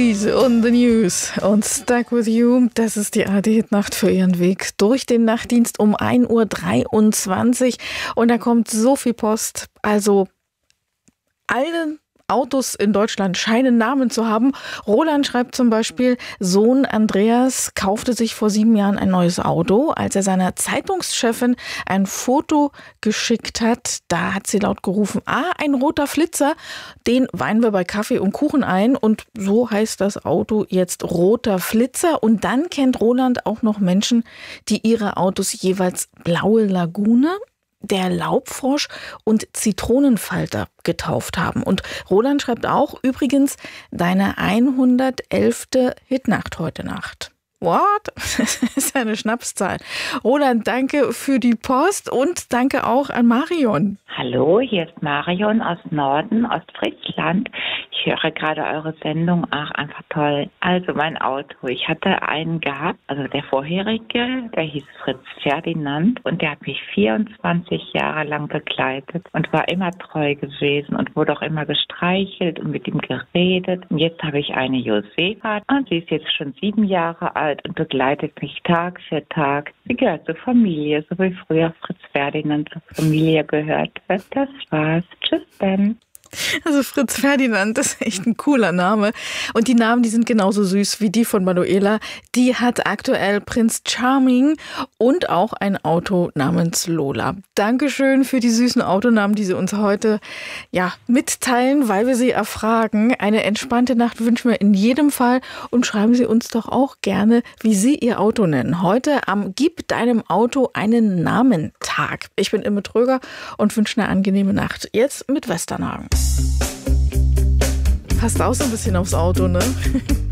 Breeze on the News und Stuck With You. Das ist die ARD-Hitnacht für Ihren Weg durch den Nachtdienst um 1:23 Uhr. Und da kommt so viel Post. Also alle Autos in Deutschland scheinen Namen zu haben. Roland schreibt zum Beispiel, Sohn Andreas kaufte sich vor 7 Jahren ein neues Auto. Als er seiner Zeitungschefin ein Foto geschickt hat, da hat sie laut gerufen, ein roter Flitzer, den weihen wir bei Kaffee und Kuchen ein. Und so heißt das Auto jetzt roter Flitzer. Und dann kennt Roland auch noch Menschen, die ihre Autos jeweils Blaue Lagune, der Laubfrosch und Zitronenfalter getauft haben. Und Roland schreibt auch, übrigens, deine 111. Hitnacht heute Nacht. What? Das ist eine Schnapszahl. Roland, danke für die Post und danke auch an Marion. Hallo, hier ist Marion aus Norden, Ostfriesland. Ich höre gerade eure Sendung. Einfach toll. Also mein Auto. Ich hatte einen gehabt, also der vorherige, der hieß Fritz Ferdinand und der hat mich 24 Jahre lang begleitet und war immer treu gewesen und wurde auch immer gestreichelt und mit ihm geredet. Und jetzt habe ich eine Josefa und sie ist jetzt schon 7 Jahre alt und begleitet mich Tag für Tag. Sie gehört zur Familie, so wie früher Fritz Ferdinand zur Familie gehört. Das war's. Tschüss dann. Also Fritz Ferdinand, das ist echt ein cooler Name. Und die Namen, die sind genauso süß wie die von Manuela. Die hat aktuell Prinz Charming und auch ein Auto namens Lola. Dankeschön für die süßen Autonamen, die Sie uns heute mitteilen, weil wir Sie erfragen. Eine entspannte Nacht wünschen wir in jedem Fall. Und schreiben Sie uns doch auch gerne, wie Sie Ihr Auto nennen. Heute am Gib deinem Auto einen Namen-Tag. Ich bin Imme Tröger und wünsche eine angenehme Nacht. Jetzt mit Westernhagen. Passt auch so ein bisschen aufs Auto, ne?